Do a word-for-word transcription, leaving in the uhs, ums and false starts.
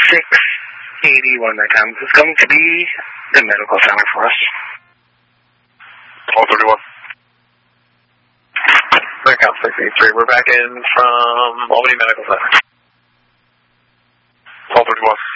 six eighty one more time. This is going to be the medical center for us. twelve thirty-one. Back out six eighty-three. We're back in from Albany Medical Center. twelve thirty-one.